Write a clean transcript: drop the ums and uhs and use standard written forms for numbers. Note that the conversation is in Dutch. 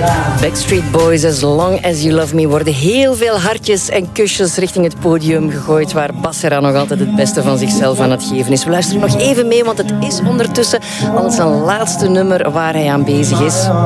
Backstreet Boys, As Long As You Love Me, worden heel veel hartjes en kusjes richting het podium gegooid, waar Basra nog altijd het beste van zichzelf aan het geven is. We luisteren nog even mee, want het is ondertussen al zijn laatste nummer waar hij aan bezig is.